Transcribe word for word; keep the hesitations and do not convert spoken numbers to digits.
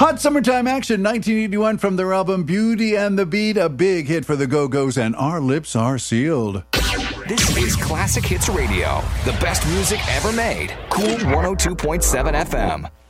Hot summertime action, nineteen eighty-one from their album Beauty and the Beat, a big hit for the Go-Go's, and Our Lips Are Sealed. This is Classic Hits Radio, the best music ever made. Cool one oh two point seven F M.